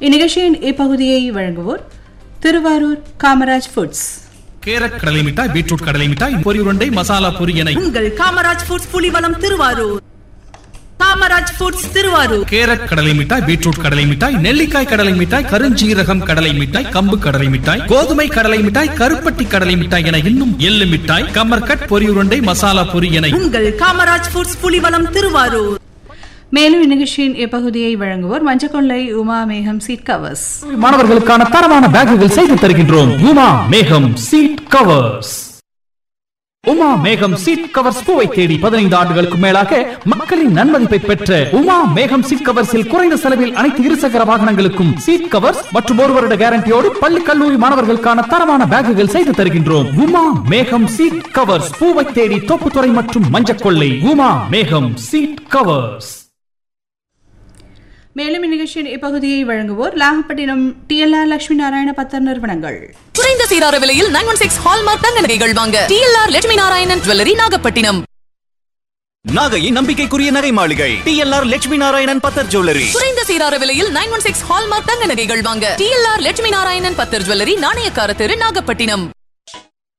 இந்நிகழ்ச்சியின் இப்பகுதியை வழங்குவோர் திருவாரூர் காமராஜ் ஃபுட்ஸ். கேரட் கடலை மிட்டாய், பீட்ரூட் கடலை மிட்டாய், பொரி உருண்டை, மசாலா பொரி என உங்கள் Kamaraj foods Pulivalam Thiruvarur. Kamaraj foods Thiruvarur. Carrot கடலை மிட்டாய், பீட்ரூட் கடலை மிட்டாய், நெல்லிக்காய் கடலை மிட்டாய், கருஞ்சீரகம் கடலை மிட்டாய், கம்பு கடலை மிட்டாய், கோதுமை கடலை மிட்டாய், கருப்பட்டி கடலை மிட்டாய் என இன்னும் எள்ளு மிட்டாய், கமர்கட், பொரி உருண்டை, மசாலா பொரி என உங்கள் காமராஜ் ஃபுட்ஸ் புலிவலம் திருவாரூர். மேலும் இந்நிகழ்ச்சியின் இப்பகுதியை வழங்குவோர் மஞ்சக்கொள்ளை உமா மேகம் சீட் கவர்ஸ். மாணவர்களுக்கான தரமான பேக்குகள் செய்து தருகின்றோம். உமா மேகம் சீட் கவர்ஸ். உமா மேகம் சீட் கவர்ஸ் பூவை தேடி 15 ஆண்டுகளுக்கு மேலாக மக்களின் நன்மதிப்பை பெற்ற உமா மேகம் சீட் கவர்ஸில் குறைந்த செலவில் அனைத்து இருசக்கர வாகனங்களுக்கும் சீட் கவர்ஸ் மற்றும் 1 வருட கேரண்டியோடு பள்ளி கல்லூரி மாணவர்களுக்கான தரமான பேக்குகள் செய்து தருகின்றோம். உமா மேகம் சீட் கவர்ஸ் பூவை தேடி தோப்புத்துறை மற்றும் மஞ்சக்கொள்ளை. உமா மேகம் சீட் கவர்ஸ். மேலும் இந்நிகழ்ச்சியின் இப்பகுதியை வழங்குவோர் நாகப்பட்டினம் TLR லட்சுமி நாராயண பத்தர் நிறுவனங்கள். குறைந்த சீரார விலையில் 916 ஹால்மார்க் தங்க நகைகள் வாங்க TLR லட்சுமி நாராயணன் ஜுவல்லரி நாகப்பட்டினம். நாகையின் நம்பிக்கைக்குரிய நகை மாளிகை TLR லட்சுமி நாராயணன் பத்தர் ஜுவல்லரி. குறைந்த சீரார விலையில் 916 ஹால்மார்க் தங்க நகைகள் வாங்க TLR லட்சுமி நாராயணன் பத்தர் ஜுவல்லரி, நாணயக்கார தெரு, நாகப்பட்டினம்.